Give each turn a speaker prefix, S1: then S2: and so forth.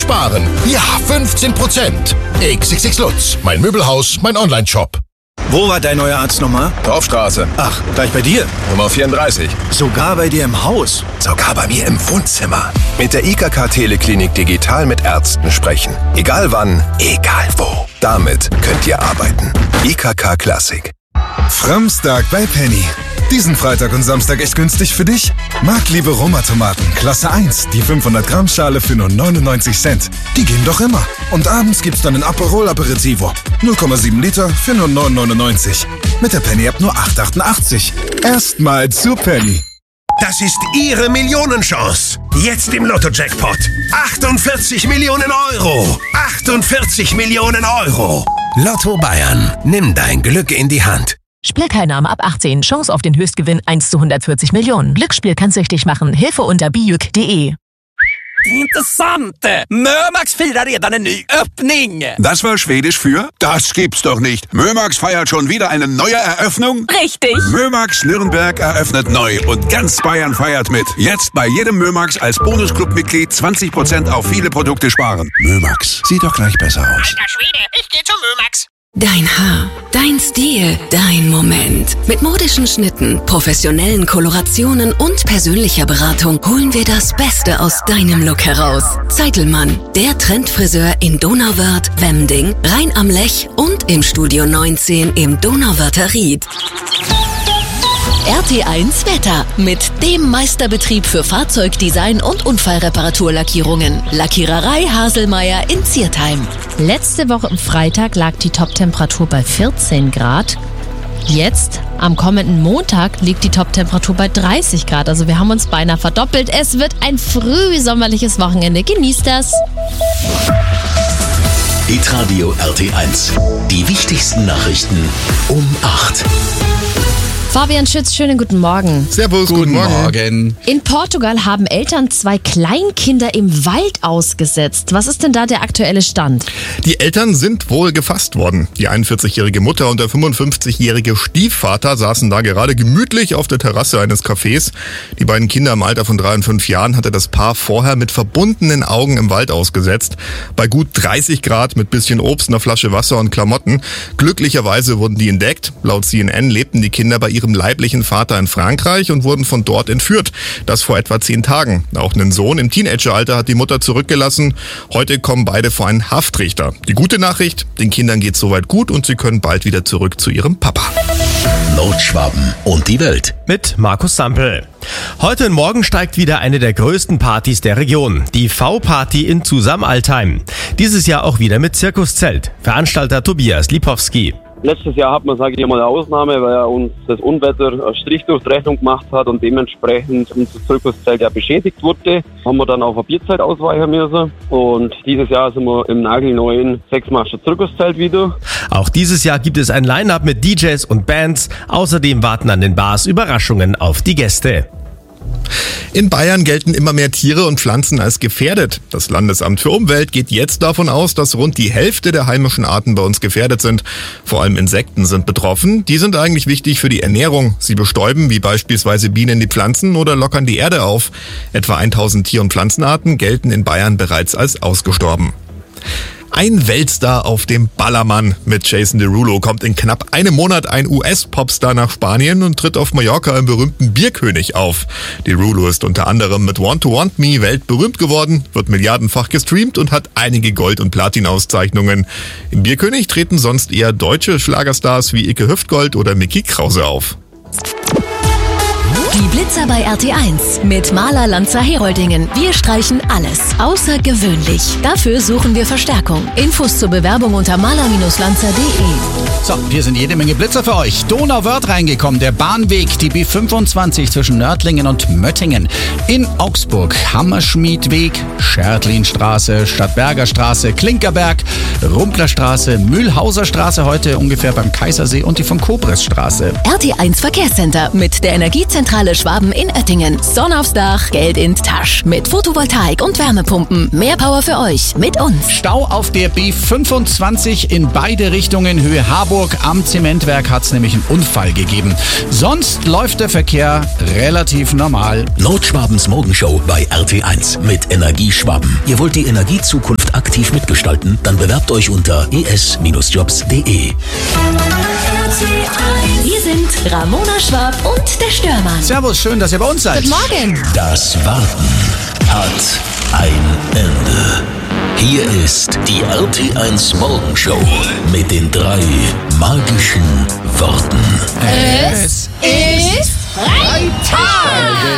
S1: sparen. Ja, 15%. XXX Lutz, mein Möbelhaus, mein Onlineshop.
S2: Wo war dein neuer Arzt nochmal?
S3: Dorfstraße.
S2: Ach, gleich bei dir?
S3: Nummer 34.
S2: Sogar bei dir im Haus?
S3: Sogar bei mir im Wohnzimmer. Mit der IKK Teleklinik digital mit Ärzten sprechen. Egal wann, egal wo. Damit könnt ihr arbeiten. IKK Klassik.
S4: Framstag bei Penny. Diesen Freitag und Samstag echt günstig für dich? Marktliebe Roma-Tomaten, Klasse 1, die 500 Gramm Schale für nur 99 Cent. Die gehen doch immer. Und abends gibt's dann ein Aperol Aperitivo. 0,7 Liter für nur 9,99. Mit der Penny-App nur 8,88. Erstmal zu Penny.
S5: Das ist Ihre Millionenchance. Jetzt im Lotto-Jackpot. 48 Millionen Euro. 48 Millionen Euro. Lotto Bayern. Nimm dein Glück in die Hand.
S6: Spielteilnahme ab 18. Chance auf den Höchstgewinn 1 zu 140 Millionen. Glücksspiel kann süchtig machen. Hilfe unter bijuk.de.
S7: Intressant! Mömax firar redan en ny öppning!
S8: Das war Schwedisch für? Das gibt's doch nicht. Mömax feiert schon wieder eine neue Eröffnung?
S6: Richtig!
S8: Mömax Nürnberg eröffnet neu und ganz Bayern feiert mit. Jetzt bei jedem Mömax als Bonusclub-Mitglied 20% auf viele Produkte sparen. Mömax, sieht doch gleich besser aus.
S7: Alter Schwede, ich geh zu Mömax.
S9: Dein Haar, dein Stil, dein Moment. Mit modischen Schnitten, professionellen Kolorationen und persönlicher Beratung holen wir das Beste aus deinem Look heraus. Zeitelmann, der Trendfriseur in Donauwörth, Wemding, Rhein am Lech und im Studio 19 im Donauwörther Ried. RT1 Wetter mit dem Meisterbetrieb für Fahrzeugdesign und Unfallreparaturlackierungen. Lackiererei Haselmeier in Ziertheim.
S10: Letzte Woche am Freitag lag die Toptemperatur bei 14 Grad. Jetzt, am kommenden Montag, liegt die Toptemperatur bei 30 Grad. Also wir haben uns beinahe verdoppelt. Es wird ein frühsommerliches Wochenende. Genießt das!
S11: Hitradio RT1. Die wichtigsten Nachrichten um 8.
S10: Fabian Schütz, schönen guten Morgen.
S12: Servus, guten Morgen.
S10: In Portugal haben Eltern 2 Kleinkinder im Wald ausgesetzt. Was ist denn da der aktuelle Stand?
S12: Die Eltern sind wohl gefasst worden. Die 41-jährige Mutter und der 55-jährige Stiefvater saßen da gerade gemütlich auf der Terrasse eines Cafés. Die beiden Kinder im Alter von 3 und 5 Jahren hatte das Paar vorher mit verbundenen Augen im Wald ausgesetzt. Bei gut 30 Grad mit bisschen Obst, einer Flasche Wasser und Klamotten. Glücklicherweise wurden die entdeckt. Laut CNN lebten die Kinder bei ihrem leiblichen Vater in Frankreich und wurden von dort entführt. Das vor etwa 10 Tagen. Auch einen Sohn im Teenageralter hat die Mutter zurückgelassen. Heute kommen beide vor einen Haftrichter. Die gute Nachricht, den Kindern geht's soweit gut und sie können bald wieder zurück zu ihrem Papa.
S11: Nordschwaben und die Welt.
S13: Mit Markus Sampel. Heute und morgen steigt wieder eine der größten Partys der Region. Die V-Party in Zusam-Altheim. Dieses Jahr auch wieder mit Zirkuszelt. Veranstalter Tobias Lipowski.
S14: Letztes Jahr hat man, sage ich mal, eine Ausnahme, weil uns das Unwetter einen Strich durch die Rechnung gemacht hat und dementsprechend unser Zirkuszelt ja beschädigt wurde. Haben wir dann auf ein Bierzelt ausweichen müssen und dieses Jahr sind wir im nagelneuen 6-Master Zirkuszelt wieder.
S13: Auch dieses Jahr gibt es ein Line-Up mit DJs und Bands. Außerdem warten an den Bars Überraschungen auf die Gäste.
S12: In Bayern gelten immer mehr Tiere und Pflanzen als gefährdet. Das Landesamt für Umwelt geht jetzt davon aus, dass rund die Hälfte der heimischen Arten bei uns gefährdet sind. Vor allem Insekten sind betroffen. Die sind eigentlich wichtig für die Ernährung. Sie bestäuben wie beispielsweise Bienen die Pflanzen oder lockern die Erde auf. Etwa 1000 Tier- und Pflanzenarten gelten in Bayern bereits als ausgestorben. Ein Weltstar auf dem Ballermann. Mit Jason Derulo kommt in knapp einem Monat ein US-Popstar nach Spanien und tritt auf Mallorca im berühmten Bierkönig auf. Derulo ist unter anderem mit Want to Want Me weltberühmt geworden, wird milliardenfach gestreamt und hat einige Gold- und Platin-Auszeichnungen. Im Bierkönig treten sonst eher deutsche Schlagerstars wie Icke Hüftgold oder Micky Krause auf.
S9: Die Blitzer bei RT1 mit Maler Lanzer Heroldingen. Wir streichen alles außergewöhnlich. Dafür suchen wir Verstärkung. Infos zur Bewerbung unter maler-lanzer.de.
S15: So, hier sind jede Menge Blitzer für euch. Donauwörth reingekommen, der Bahnweg, die B25 zwischen Nördlingen und Möttingen. In Augsburg, Hammerschmiedweg, Schertlinstraße, Stadtberger Straße, Klinkerberg, Rumplerstraße, Mühlhauser Straße, heute ungefähr beim Kaisersee und die von Kobresstraße.
S9: RT1 Verkehrscenter mit der Energiezentrale Sonnenzentrale Schwaben in Oettingen. Sonne aufs Dach, Geld in die Tasche. Mit Photovoltaik und Wärmepumpen. Mehr Power für euch mit uns.
S15: Stau auf der B25 in beide Richtungen Höhe Harburg. Am Zementwerk hat es nämlich einen Unfall gegeben. Sonst läuft der Verkehr relativ normal.
S11: Nordschwabens Morgenshow bei RT1 mit Energieschwaben. Ihr wollt die Energiezukunft aktiv mitgestalten? Dann bewerbt euch unter es-jobs.de.
S9: Wir sind Ramona Schwab und der Störmann.
S15: Servus, schön, dass ihr bei uns seid.
S10: Guten Morgen.
S11: Das Warten hat ein Ende. Hier ist die RT1 Morgenshow mit den 3 magischen Worten.
S10: Es ist frei.